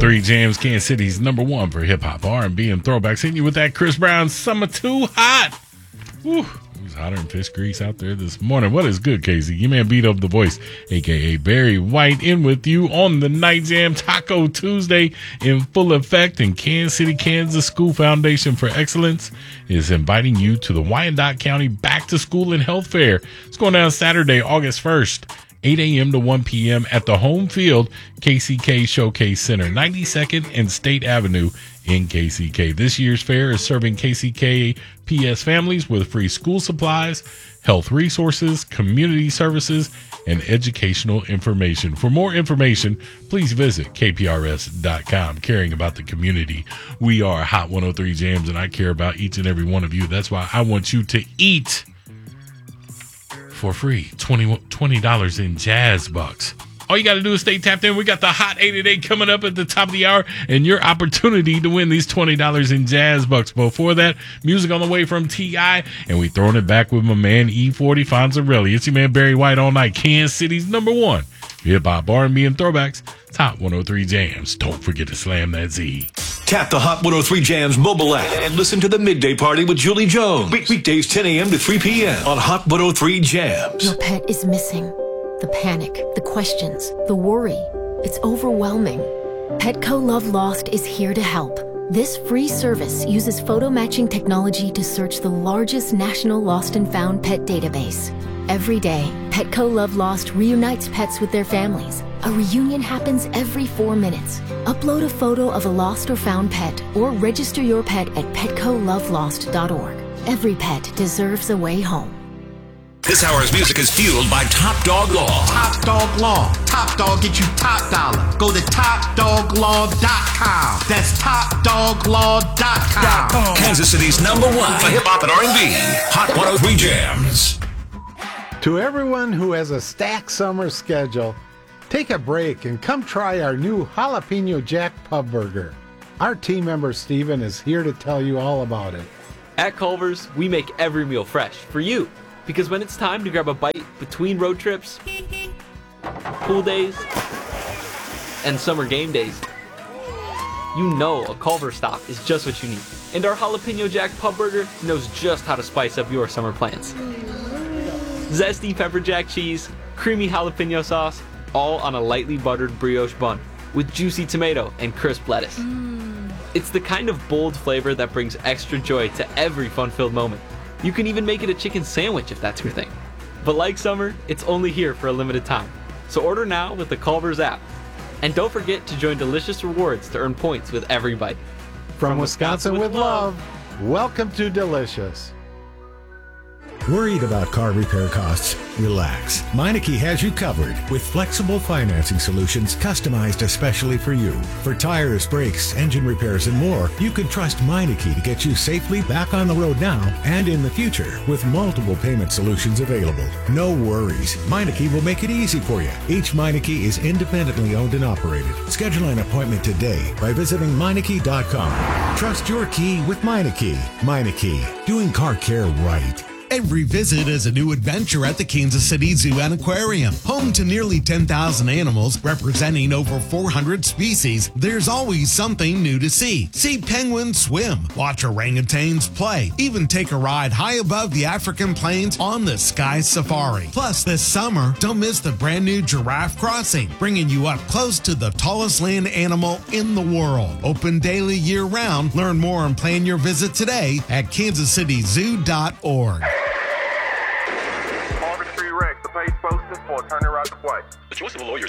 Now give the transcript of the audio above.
103 Jams, Kansas City's number one for hip-hop, R&B, and throwbacks. Hitting you with that Chris Brown Summer Too Hot. Woo. It was hotter than fish grease out there this morning. What is good, Casey? Your man Beat Up the Voice, a.k.a. Barry White, in with you on the Night Jam. Taco Tuesday in full effect, and Kansas City, Kansas School Foundation for Excellence is inviting you to the Wyandotte County Back to School and Health Fair. It's going down Saturday, August 1st. 8 a.m. to 1 p.m. at the home field KCK Showcase Center, 92nd and State Avenue in KCK. This year's fair is serving KCK PS families with free school supplies, health resources, community services, and educational information. For more information, please visit kprs.com. Caring about the community. We are Hot 103 Jams, and I care about each and every one of you. That's why I want you to eat for free. $20 in jazz bucks. All you got to do is stay tapped in. We got the Hot 888 coming up at the top of the hour, and your opportunity to win these $20 in jazz bucks. Before that, music on the way from T.I., and we throwing it back with my man E40 Fonzarelli. It's your man Barry White all night. Kansas City's number one hip-hop, R&B, and throwbacks. Top 103 Jams. Don't forget to slam that Z. Tap the Hot 103 Jams mobile app and listen to the Midday Party with Julie Jones. Weekdays 10 a.m. to 3 p.m. on Hot 103 Jams. Your pet is missing. The panic, the questions, the worry. It's overwhelming. Petco Love Lost is here to help. This free service uses photo matching technology to search the largest national lost and found pet database. Every day, Petco Love Lost reunites pets with their families. A reunion happens every 4 minutes. Upload a photo of a lost or found pet or register your pet at petcolovelost.org. Every pet deserves a way home. This hour's music is fueled by Top Dog Law. Top Dog Law. Top Dog get you top dollar. Go to TopDogLaw.com. That's TopDogLaw.com. Kansas City's number one for hip-hop and R&B. Hot 103 Jams. To everyone who has a stacked summer schedule, take a break and come try our new Jalapeno Jack Pub Burger. Our team member Steven is here to tell you all about it. At Culver's, we make every meal fresh for you. Because when it's time to grab a bite between road trips, pool days, and summer game days, you know a Culver's stop is just what you need. And our Jalapeno Jack Pub Burger knows just how to spice up your summer plans. Zesty pepper jack cheese, creamy jalapeno sauce, all on a lightly buttered brioche bun with juicy tomato and crisp lettuce. It's the kind of bold flavor that brings extra joy to every fun-filled moment. You can even make it a chicken sandwich if that's your thing. But like summer, it's only here for a limited time. So order now with the Culver's app. And don't forget to join Delicious Rewards to earn points with every bite. From Wisconsin with love, welcome to Delicious. Worried about car repair costs? Relax. Meineke has you covered with flexible financing solutions customized especially for you. For tires, brakes, engine repairs, and more, you can trust Meineke to get you safely back on the road now and in the future with multiple payment solutions available. No worries. Meineke will make it easy for you. Each Meineke is independently owned and operated. Schedule an appointment today by visiting Meineke.com. Trust your key with Meineke. Meineke, doing car care right. Every visit is a new adventure at the Kansas City Zoo and Aquarium. Home to nearly 10,000 animals representing over 400 species, there's always something new to see. See penguins swim, watch orangutans play, even take a ride high above the African plains on the Sky Safari. Plus, this summer, don't miss the brand new Giraffe Crossing, bringing you up close to the tallest land animal in the world. Open daily year-round. Learn more and plan your visit today at kansascityzoo.org. The choice of a lawyer's